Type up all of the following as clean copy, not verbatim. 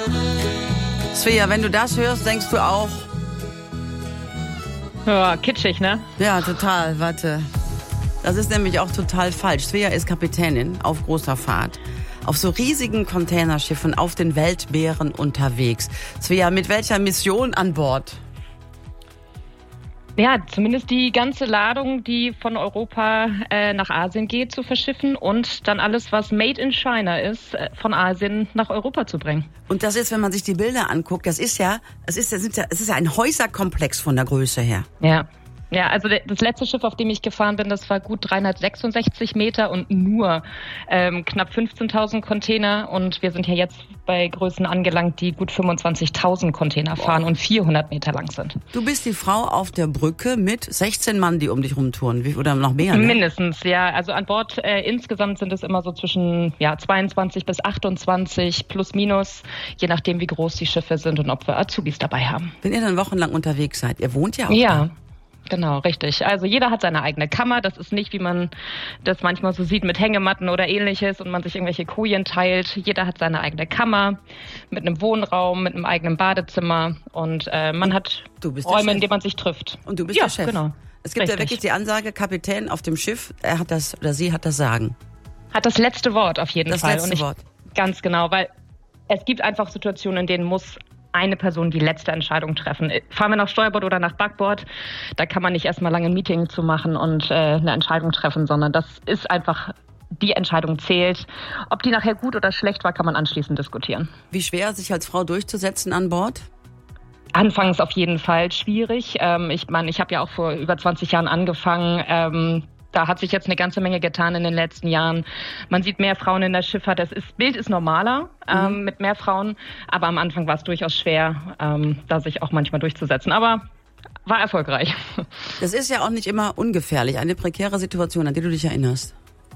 Svea, wenn du das hörst, denkst du auch... Ja, kitschig, ne? Ja, total, warte. Das ist nämlich auch total falsch. Svea ist Kapitänin auf großer Fahrt. Auf so riesigen Containerschiffen auf den Weltmeeren unterwegs. Svea, mit welcher Mission an Bord? Ja, zumindest die ganze Ladung, die von Europa nach Asien geht, zu verschiffen und dann alles, was made in China ist, von Asien nach Europa zu bringen. Und das ist, wenn man sich die Bilder anguckt, es ist ja ein Häuserkomplex von der Größe her. Ja, also das letzte Schiff, auf dem ich gefahren bin, das war gut 366 Meter und nur knapp 15.000 Container. Und wir sind ja jetzt bei Größen angelangt, die gut 25.000 Container fahren und 400 Meter lang sind. Du bist die Frau auf der Brücke mit 16 Mann, die um dich rumtouren, oder noch mehr? Ne? Mindestens, ja. Also an Bord insgesamt sind es immer so zwischen 22 bis 28 plus minus, je nachdem wie groß die Schiffe sind und ob wir Azubis dabei haben. Wenn ihr dann wochenlang unterwegs seid, ihr wohnt ja auch da. Genau, richtig. Also jeder hat seine eigene Kammer. Das ist nicht, wie man das manchmal so sieht mit Hängematten oder ähnliches und man sich irgendwelche Kojen teilt. Jeder hat seine eigene Kammer mit einem Wohnraum, mit einem eigenen Badezimmer und man hat Räume, in denen man sich trifft. Und du bist der Chef. Genau. Es gibt ja wirklich die Ansage, Kapitän auf dem Schiff, er hat das oder sie hat das Sagen. Hat das letzte Wort auf jeden Fall. Das letzte Wort. Ganz genau, weil es gibt einfach Situationen, in denen muss eine Person die letzte Entscheidung treffen. Fahren wir nach Steuerbord oder nach Backbord, da kann man nicht erstmal lange ein Meeting zu machen und eine Entscheidung treffen, sondern das ist einfach, die Entscheidung zählt. Ob die nachher gut oder schlecht war, kann man anschließend diskutieren. Wie schwer, sich als Frau durchzusetzen an Bord? Anfangs auf jeden Fall schwierig. Ich habe ja auch vor über 20 Jahren angefangen. Da hat sich jetzt eine ganze Menge getan in den letzten Jahren. Man sieht mehr Frauen in der Schifffahrt. Das Bild ist normaler mit mehr Frauen. Aber am Anfang war es durchaus schwer, da sich auch manchmal durchzusetzen. Aber war erfolgreich. Das ist ja auch nicht immer ungefährlich. Eine prekäre Situation, an die du dich erinnerst.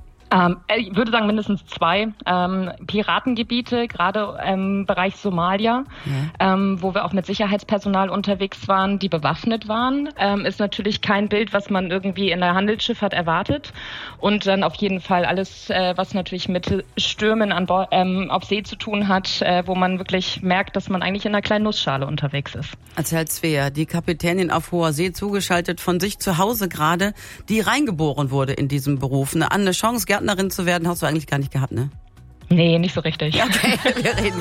Ich würde sagen mindestens 2 Piratengebiete, gerade im Bereich Somalia, wo wir auch mit Sicherheitspersonal unterwegs waren, die bewaffnet waren. Ist natürlich kein Bild, was man irgendwie in der Handelsschifffahrt erwartet. Und dann auf jeden Fall alles, was natürlich mit Stürmen auf See zu tun hat, wo man wirklich merkt, dass man eigentlich in einer kleinen Nussschale unterwegs ist. Erzählt Svea, die Kapitänin auf hoher See, zugeschaltet von sich zu Hause gerade, die reingeboren wurde in diesem Beruf. Eine Chance, Gärtnerin zu werden, hast du eigentlich gar nicht gehabt, ne? Nee, nicht so richtig. Okay, wir reden